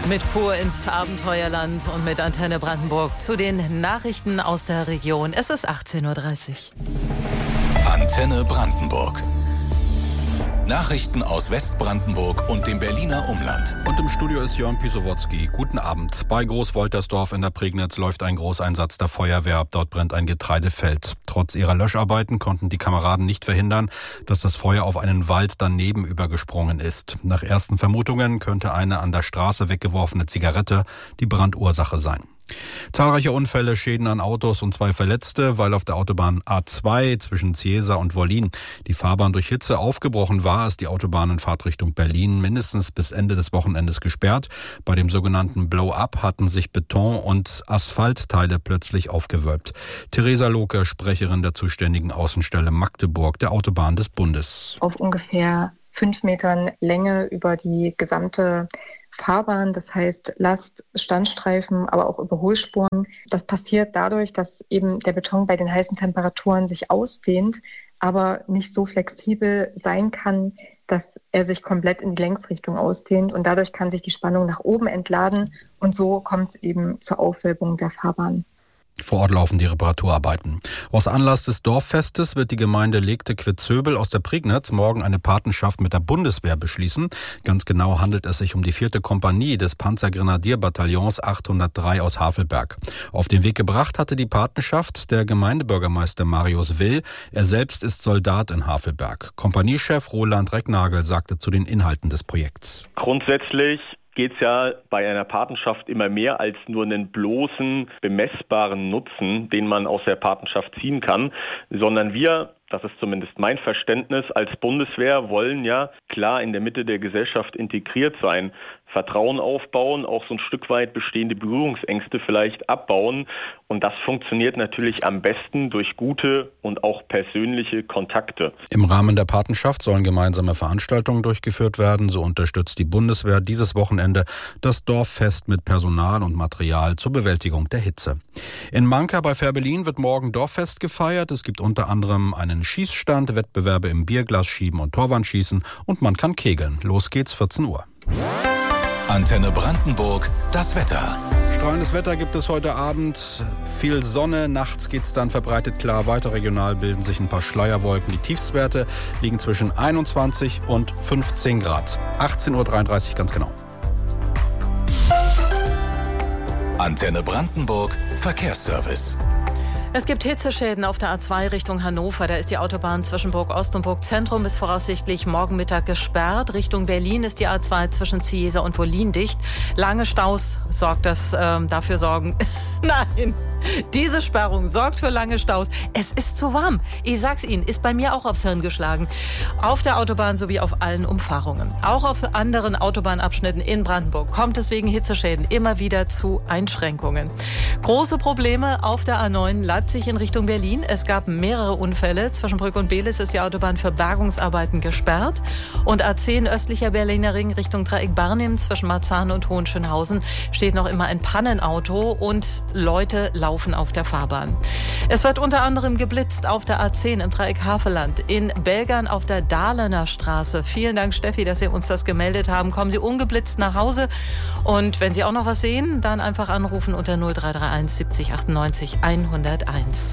Mit pur ins Abenteuerland und mit Antenne Brandenburg zu den Nachrichten aus der Region. Es ist 18:30 Uhr. Antenne Brandenburg. Nachrichten aus Westbrandenburg und dem Berliner Umland. Und im Studio ist Jörn Pisowotzki. Guten Abend. Bei Großwoltersdorf in der Prignitz läuft ein Großeinsatz der Feuerwehr. Dort brennt ein Getreidefeld. Trotz ihrer Löscharbeiten konnten die Kameraden nicht verhindern, dass das Feuer auf einen Wald daneben übergesprungen ist. Nach ersten Vermutungen könnte eine an der Straße weggeworfene Zigarette die Brandursache sein. Zahlreiche Unfälle, Schäden an Autos und 2 Verletzte, weil auf der Autobahn A2 zwischen Ciesa und Wollin die Fahrbahn durch Hitze aufgebrochen war, ist die Autobahn in Fahrtrichtung Berlin mindestens bis Ende des Wochenendes gesperrt. Bei dem sogenannten Blow-up hatten sich Beton- und Asphaltteile plötzlich aufgewölbt. Theresa Lohke, Sprecherin der zuständigen Außenstelle Magdeburg der Autobahn des Bundes. Auf ungefähr 5 Metern Länge über die gesamte Fahrbahn, das heißt Last-, Standstreifen, aber auch Überholspuren. Das passiert dadurch, dass eben der Beton bei den heißen Temperaturen sich ausdehnt, aber nicht so flexibel sein kann, dass er sich komplett in die Längsrichtung ausdehnt und dadurch kann sich die Spannung nach oben entladen und so kommt es eben zur Aufwölbung der Fahrbahn. Vor Ort laufen die Reparaturarbeiten. Aus Anlass des Dorffestes wird die Gemeinde Legte-Quitzöbel aus der Prignitz morgen eine Patenschaft mit der Bundeswehr beschließen. Ganz genau handelt es sich um die 4. Kompanie des Panzergrenadierbataillons 803 aus Havelberg. Auf den Weg gebracht hatte die Patenschaft der Gemeindebürgermeister Marius Will. Er selbst ist Soldat in Havelberg. Kompaniechef Roland Recknagel sagte zu den Inhalten des Projekts. Grundsätzlich geht es ja bei einer Patenschaft immer mehr als nur einen bloßen, bemessbaren Nutzen, den man aus der Patenschaft ziehen kann, sondern wir, das ist zumindest mein Verständnis, als Bundeswehr wollen ja klar in der Mitte der Gesellschaft integriert sein, Vertrauen aufbauen, auch so ein Stück weit bestehende Berührungsängste vielleicht abbauen. Und das funktioniert natürlich am besten durch gute und auch persönliche Kontakte. Im Rahmen der Patenschaft sollen gemeinsame Veranstaltungen durchgeführt werden. So unterstützt die Bundeswehr dieses Wochenende das Dorffest mit Personal und Material zur Bewältigung der Hitze. In Manka bei Fehrbellin wird morgen Dorffest gefeiert. Es gibt unter anderem einen Schießstand, Wettbewerbe im Bierglas-Schieben und Torwandschießen und man kann kegeln. Los geht's, 14 Uhr. Antenne Brandenburg, das Wetter. Strahlendes Wetter gibt es heute Abend. Viel Sonne, nachts geht's dann verbreitet klar weiter. Regional bilden sich ein paar Schleierwolken. Die Tiefstwerte liegen zwischen 21 und 15 Grad. 18:33 Uhr ganz genau. Antenne Brandenburg, Verkehrsservice. Es gibt Hitzeschäden auf der A2 Richtung Hannover. Da ist die Autobahn zwischen Burg-Ost und Burg-Zentrum bis voraussichtlich morgen Mittag gesperrt. Richtung Berlin ist die A2 zwischen Ciesa und Wollin dicht. Lange Staus dafür sorgen. Nein, diese Sperrung sorgt für lange Staus. Es ist zu warm. Ich sag's Ihnen, ist bei mir auch aufs Hirn geschlagen. Auf der Autobahn sowie auf allen Umfahrungen. Auch auf anderen Autobahnabschnitten in Brandenburg kommt es wegen Hitzeschäden immer wieder zu Einschränkungen. Große Probleme auf der A9 Leipzig in Richtung Berlin. Es gab mehrere Unfälle. Zwischen Brück und Belis ist die Autobahn für Bergungsarbeiten gesperrt. Und A10 östlicher Berliner Ring Richtung Dreieck Barnim zwischen Marzahn und Hohenschönhausen steht noch immer ein Pannenauto und Leute laufen auf der Fahrbahn. Es wird unter anderem geblitzt auf der A10 im Dreieck Havelland, in Belgern auf der Dahlener Straße. Vielen Dank, Steffi, dass Sie uns das gemeldet haben. Kommen Sie ungeblitzt nach Hause und wenn Sie auch noch was sehen, dann einfach anrufen unter 0331 70 98 101.